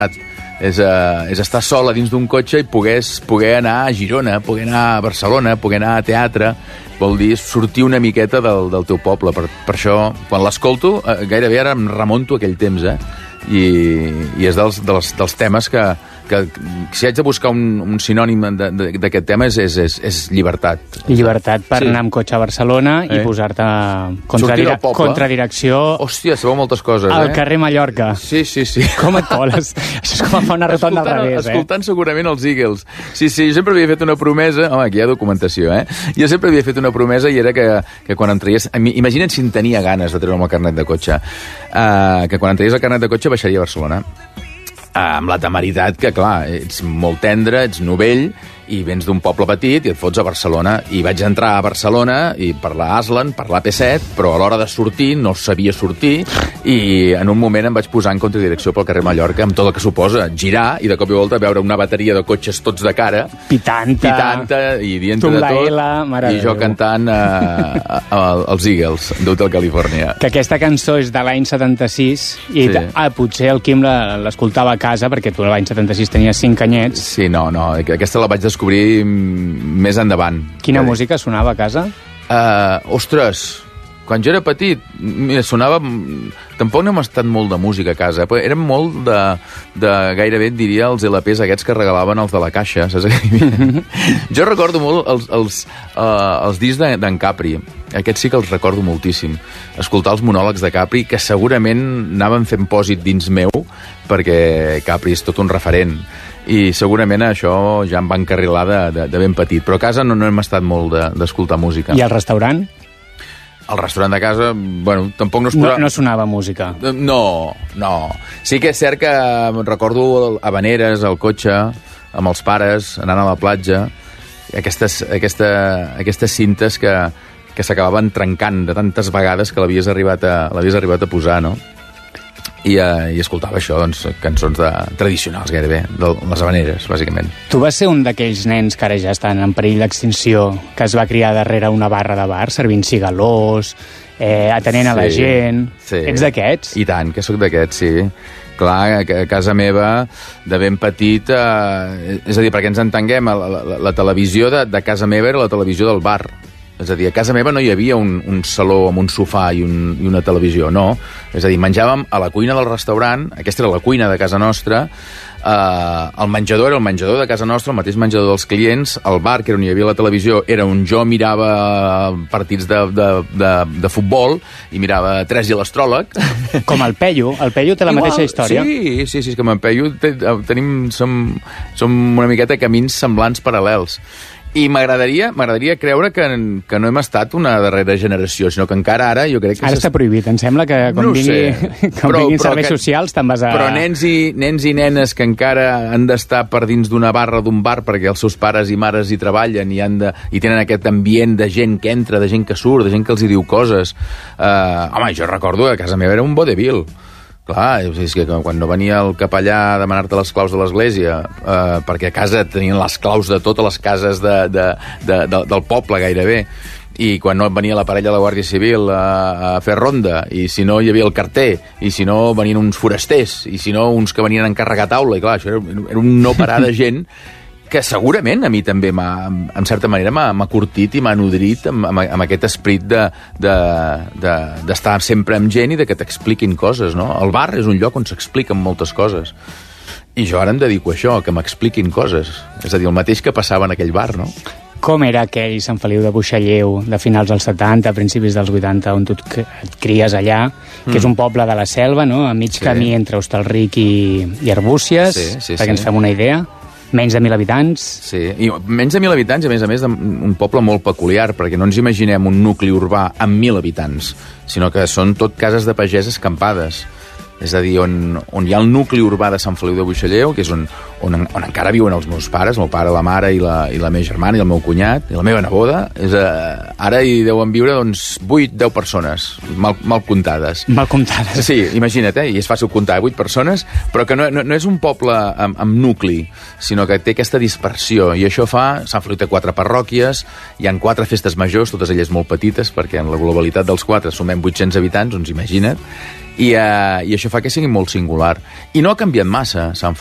És estar sol a dins d'un cotxe i poder anar a Girona, poder anar a Barcelona, poder anar a teatre. Vol dir sortir una miqueta del teu poble. Per això, quan l'escolto, gairebé ara em remonto a aquell temps, i és dels temes que si haig de buscar un sinònim d'aquest tema és llibertat. Llibertat per anar amb cotxe a Barcelona i posar-te contradirecció. Hòstia, sabeu moltes coses, al carrer Mallorca. Sí. Com et coles? Això és com a fa una rotonda al revés, Escoltant segurament els Eagles. Sí, jo sempre havia fet una promesa. Home, aquí hi ha documentació, Jo sempre havia fet una promesa i era que quan entraries... Imagina't si en tenia ganes de treure'm el carnet de cotxe. Que quan entraries el carnet de cotxe baixaria a Barcelona. Amb la temeritat que, clar, ets molt tendre, ets novell, i vens d'un poble petit i et fots a Barcelona. I vaig entrar a Barcelona i per la Aslan, per l'AP7, però a l'hora de sortir no sabia sortir, i en un moment em vaig posar en contradirecció pel carrer Mallorca, amb tot el que suposa girar i de cop i volta veure una bateria de cotxes tots de cara, pitanta i dient de tot, i jo cantant els Eagles d'Hotel California. Que aquesta cançó és de l'any 76 i potser el Quim l'escoltava a casa, perquè tu l'any 76 tenies 5 anyets. Sí, no, aquesta la vaig descobrir més endavant. Quina música sonava a casa? Ostres, quan jo era petit, mira, sonava... Tampoc no hem estat molt de música a casa, però érem molt de gairebé, et diria, els LPs aquests que regalaven els de la caixa, saps? Jo recordo molt els discs d'en Capri. Aquests sí que els recordo moltíssim. Escoltar els monòlegs de Capri, que segurament anaven fent pòsit dins meu, perquè Capri és tot un referent. I segurament això ja em va encarrilar de ben petit. Però a casa no hem estat molt d'escoltar música. I al restaurant? Al restaurant de casa, bueno, tampoc no es posava... No sonava música? No. Sí que és cert que recordo habaneres al cotxe, amb els pares, anant a la platja, aquestes cintes que s'acabaven trencant de tantes vegades que l'havies arribat a posar, no? I escoltava això, doncs, cançons tradicionals gairebé, de les habaneres, bàsicament. Tu vas ser un d'aquells nens que ara ja estan en perill d'extinció, que es va criar darrere una barra de bar, servint cigalós, atenent a la gent... Sí. Ets d'aquests? I tant, que sóc d'aquests, sí. Clar, a casa meva, de ben petit... és a dir, perquè ens entenguem, la televisió de casa meva era la televisió del bar. És a dir, a casa meva no hi havia un saló amb un sofà i una televisió, no. És a dir, menjàvem a la cuina del restaurant, aquesta era la cuina de casa nostra, el menjador era el menjador de casa nostra, el mateix menjador dels clients, el bar, que era on hi havia la televisió, era on jo mirava partits de futbol i mirava 3 i l'astròleg. Com el Peyu té la mateixa història. Sí, com en Peyu som una miqueta camins semblants paral·lels. I m'agradaria creure que no hem estat una darrera generació, sinó que encara ara jo crec que... Ara està prohibit, em sembla que quan vinguin serveis socials te'n vas a... Però nens i nenes que encara han d'estar per dins d'una barra d'un bar perquè els seus pares i mares hi treballen i tenen aquest ambient de gent que entra, de gent que surt, de gent que els hi diu coses. Home, jo recordo que a casa meva era un vodevil. Clar, és que quan no venia el capellà a demanar-te les claus de l'església, perquè a casa tenien les claus de totes les cases del poble gairebé, i quan no venia la parella de la Guàrdia Civil a fer ronda, i si no hi havia el carter, i si no venien uns forasters, i si no uns que venien a encarregar taula, i clar, això era un no parar de gent que segurament a mi també en certa manera m'ha curtit i m'ha nodrit amb aquest esperit d'estar sempre amb gent i de que t'expliquin coses, no? El bar és un lloc on s'expliquen moltes coses. I jo ara em dedico a això, que m'expliquin coses. És a dir, el mateix que passava en aquell bar, no? Com era aquell Sant Feliu de Buixalleu de finals dels 70, principis dels 80, on tu et cries allà, que és un poble de la selva, no? A mig camí entre Hostalric i Arbúcies, perquè ens fem una idea. Menys de 1.000 habitants. Sí, i menys de 1.000 habitants, a més, un poble molt peculiar, perquè no ens imaginem un nucli urbà amb 1.000 habitants, sinó que són tot cases de pagès escampades. És a dir, on hi ha el nucli urbà de Sant Feliu de Buixalleu, que és on encara viuen els meus pares, el meu pare, la mare i la meva germana i el meu cunyat, i la meva neboda. Ara hi deuen viure, 8-10 persones, mal comptades. Mal comptades. Sí, imagina't, i és fàcil comptar 8 persones, però que no és un poble amb nucli, sinó que té aquesta dispersió, i això fa... Sant Feliu té 4 parròquies, hi han 4 festes majors, totes elles molt petites, perquè en la globalitat dels 4 sumem 800 habitants, doncs imagina't, I això fa que sigui molt singular. I no ha canviat massa Sant